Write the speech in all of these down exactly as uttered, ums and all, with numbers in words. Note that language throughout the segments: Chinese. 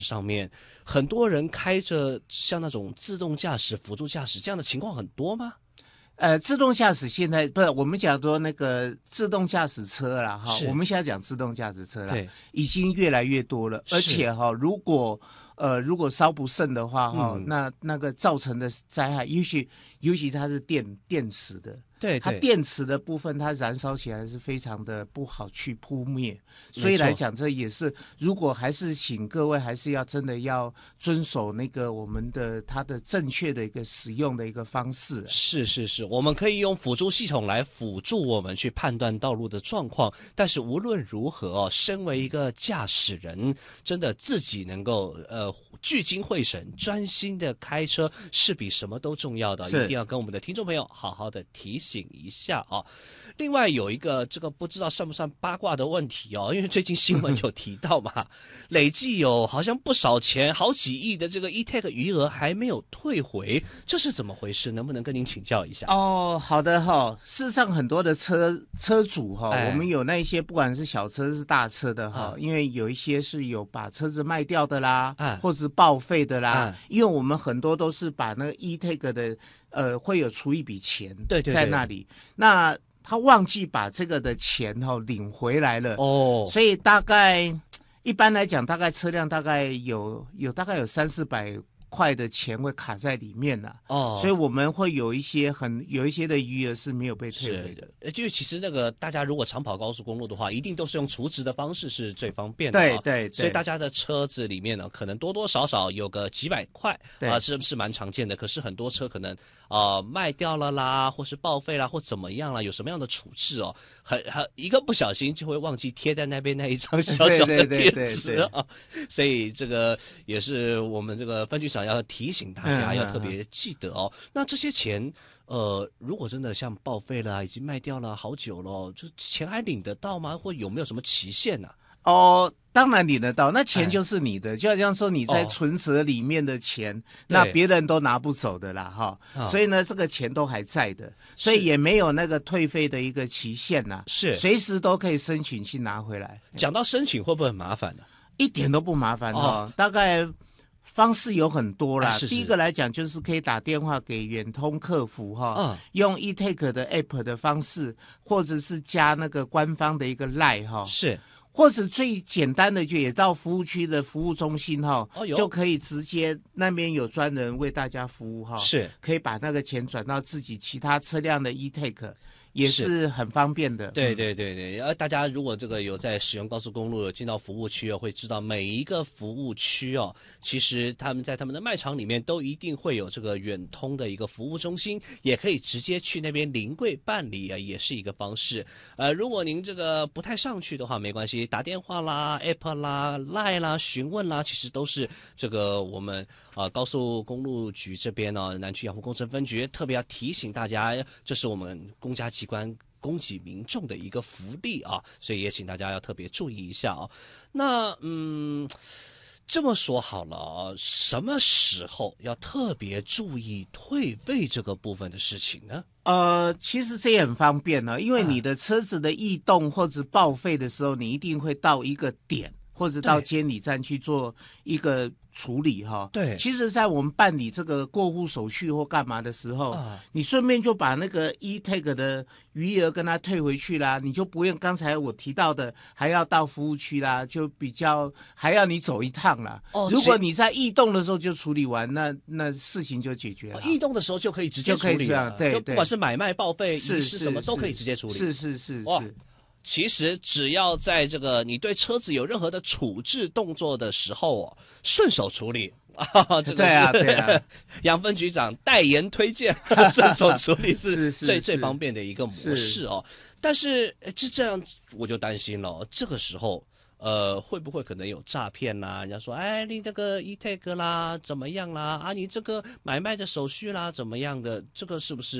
上面，很多人开着像那种自动驾驶、辅助驾驶这样的情况很多吗？ 呃，自动驾驶现在不是我们讲说那个自动驾驶车啦，哈，我们现在讲自动驾驶车啦， 对， 已经越来越多了，而且哈，如果呃如果稍不慎的话哈， 嗯、 那那个造成的灾害，尤其尤其它是电电池的。 对， 它电池的部分，它燃烧起来是非常的不好去扑灭，所以来讲，这也是如果还是请各位还是要真的要遵守那个我们的它的正确的一个使用的一个方式。 是是是，我们可以用辅助系统来辅助我们去判断道路的状况，但是无论如何哦，身为一个驾驶人，真的自己能够呃聚精会神、专心的开车，是比什么都重要的，一定要跟我们的听众朋友好好的提醒一下啊。另外有一个这个不知道算不算八卦的问题哦，因为最近新闻有提到嘛，累计有好像不少钱，好几亿的这个 E-Tag 余额还没有退回，这是怎么回事？能不能跟您请教一下？ 哦，好的哈、哦。事实上，很多的车车主哈、哦哎， 我们有那一些不管是小车是大车的哈、啊，因为有一些是有把车子卖掉的啦， 哎、 或者是报废的啦、 哎， 因为我们很多都是把那个 E-Tag 的呃会有出一笔钱对对对在那里，那他忘记把这个的钱哈、哦、领回来了哦， 所以大概一般来讲，大概车辆大概有有大概有三四百块的钱会卡在里面了、 哦， 所以我们会有一些很有一些的余额是没有被退回的。 呃，就其实那个大家如果常跑高速公路的话，一定都是用储值的方式是最方便的、啊。 对对对， 所以大家的车子里面呢，可能多多少少有个几百块啊、呃，是是蛮常见的。可是很多车可能啊、呃、卖掉了啦，或是报废啦，或怎么样啦，有什么样的处置哦，很很一个不小心就会忘记贴在那边那一张小小的贴纸啊。所以这个也是我们这个分局长要提醒大家要特别记得哦。嗯嗯嗯那这些钱。呃，如果真的像报废了、啊，已经卖掉了好久了，就钱还领得到吗？或有没有什么期限呢、 啊？哦，当然领得到，那钱就是你的，哎、就好像说你在存折里面的钱，哦、那别人都拿不走的啦，哈、哦。所以呢，这个钱都还在的，所以也没有那个退费的一个期限呐， 是随时都可以申请去拿回来。 讲到申请会不会很麻烦呢、啊？ 一点都不麻烦哈、哦，大概。方式有很多啦、 啊是是， 第一个来讲就是可以打电话给远通客服哈、 嗯， 用 E-Tag 的 App 的方式，或者是加那个官方的一个 Line 哈， 是， 或者最简单的就也到服务区的服务中心哈、 哦， 就可以直接那边有专人为大家服务哈， 是， 可以把那个钱转到自己其他车辆的 E-Tag。也是很方便的。 对对对对，而大家如果这个有在使用高速公路，有进到服务区哦，会知道每一个服务区哦，其实他们在他们的卖场里面都一定会有这个远通的一个服务中心，也可以直接去那边临柜办理啊，也是一个方式。呃，如果您这个不太上去的话，没关系，打电话啦、App 啦、Line 啦、询问啦，其实都是这个我们啊、呃、高速公路局这边呢、哦，南区养护工程分局特别要提醒大家，这是我们公家机关供给民众的一个福利啊，所以也请大家要特别注意一下啊。那嗯，这么说好了啊，什么时候要特别注意退费这个部分的事情呢？ 呃，其实这也很方便呢、啊，因为你的车子的异动或者报废的时候，你一定会到一个点。或者到监理站去做一个处理哈， 对， 其实，在我们办理这个过户手续或干嘛的时候，啊、你顺便就把那个 E-Tag 的余额跟他退回去啦，你就不用刚才我提到的还要到服务区啦，就比较还要你走一趟啦。哦，如果你在异动的时候就处理完，那那事情就解决了。 异动的时候就可以直接处理了， 对， 不管是买卖报废、 是是什么都可以直接处理。 是是是哇是。 其实只要在这个你对车子有任何的处置动作的时候哦，顺手处理啊，这个对啊对啊， 杨分局长代言推荐，顺手处理是最是最方便的一个模式哦。但是这这样我就担心了、哦，这个时候呃会不会可能有诈骗啦？人家说哎你那个 E-Tag 啦怎么样啦啊你这个买卖的手续啦怎么样的，这个是不是？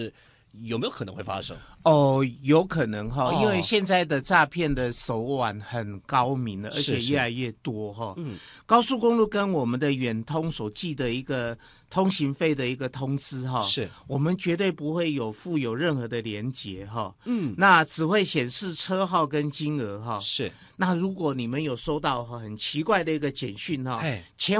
有没有可能会发生？ 哦，有可能哈、 哦因为现在的诈骗的手腕很高明了，而且是是越来越多哈、 嗯， 高速公路跟我们的远通所寄的一个通行费的一个通知哈、 是我们绝对不会有附有任何的连结哈、 嗯， 那只会显示车号跟金额哈、 是， 那如果你们有收到很奇怪的一个简讯哈、 哎。 千